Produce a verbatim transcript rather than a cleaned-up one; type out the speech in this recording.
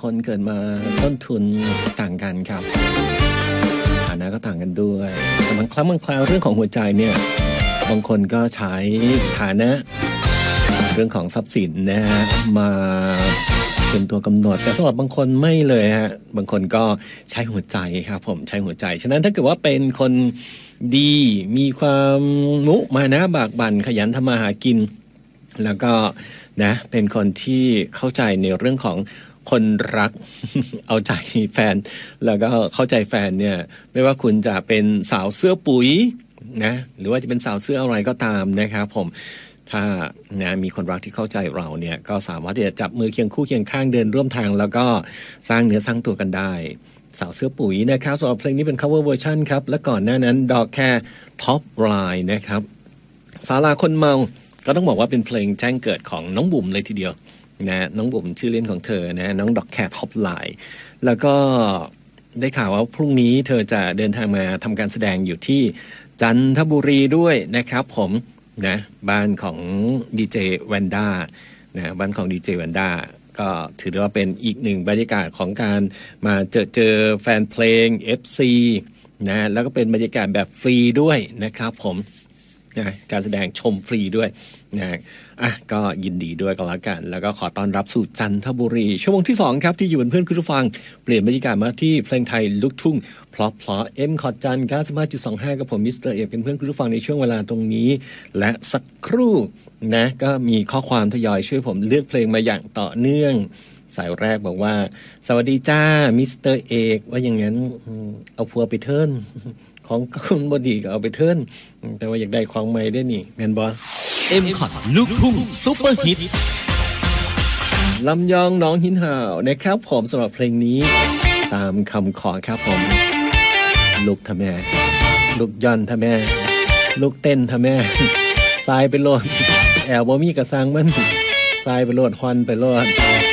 คนเกิดมาต้นทุนต่างกันครับฐานะก็ต่างกันด้วยแต่บางครั้งบางคราวเรื่องของหัวใจเนี่ยบางคนก็ใช้ฐานะเรื่องของทรัพย์สินนะฮะมาเป็นตัวกำหนดแต่สำหรับบางคนไม่เลยฮะบางคนก็ใช้หัวใจครับผมใช้หัวใจฉะนั้นถ้าเกิดว่าเป็นคนดีมีความมุมานะบากบั่นขยันทำมาหากินแล้วก็นะเป็นคนที่เข้าใจในเรื่องของคนรัก เอาใจแฟนแล้วก็เข้าใจแฟนเนี่ยไม่ว่าคุณจะเป็นสาวเสื้อปุ๋ยนะหรือว่าจะเป็นสาวเสื้ออะไรก็ตามนะครับผมถ้านะมีคนรักที่เข้าใจเราเนี่ยก็สามารถที่จะจับมือเคียงคู่เคียงข้างเดินร่วมทางแล้วก็สร้างเนื้อสร้างตัวกันได้สาวเสื้อปุ๋ยนะครับสำหรับเพลงนี้เป็น cover version ครับและก่อนหน้านั้นดอกแค่ top line นะครับศาลาคนเมาก็ต้องบอกว่าเป็นเพลงแจ้งเกิดของน้องบุ๋มเลยทีเดียวนะน้องบุ๋มชื่อเล่นของเธอนะน้องดอกแคร์ท็อปไลน์แล้วก็ได้ข่าวว่าพรุ่งนี้เธอจะเดินทางมาทำการแสดงอยู่ที่จันทบุรีด้วยนะครับผมนะบ้านของดีเจแวนด้านะบ้านของดีเจแวนด้าก็ถือได้ว่าเป็นอีกหนึ่งบรรยากาศของการมาเจอเจอแฟนเพลง เอฟ ซี นะแล้วก็เป็นบรรยากาศแบบฟรีด้วยนะครับผมนะการแสดงชมฟรีด้วยนะอ่ะก็ยินดีด้วยกันแล้วกันแล้วก็ขอต้อนรับสู่จันทบุรีชั่วโมงที่สองครับที่อยู่เป็นเพื่อนคุณผู้ฟังเปลี่ยนบรรยากาศมาที่เพลงไทยลูกทุ่งเพราะเพราะเอ็มคอร์ดจัน เก้าสิบห้าจุดสองห้า กับผมมิสเตอร์เอกเป็นเพื่อนคุณผู้ฟังในช่วงเวลาตรงนี้และสักครู่นะก็มีข้อความทยอยช่วยผมเลือกเพลงมาอย่างต่อเนื่องสายแรกบอกว่าสวัสดีจ้ามิสเตอร์เอกว่าอย่างนั้นเอาพัวไปเทิร์นของคุณบดีก็เอาไปเทิร์นแต่ว่าอยากได้ของใหม่ได้นี่แมนบอสเอ็มคอร์ดลูกทุ่งซุปเปอร์ฮิตลำยองน้องหินห่าวนะครับผมสำหรับเพลงนี้ตามคำขอครับผมลูกทำแม่ลูกย่อนทำแม่ลูกเต้นทำแม่ทรายไปโลดแอลบ่มีกระซังมันทรายไปโลดฮอนไปโลด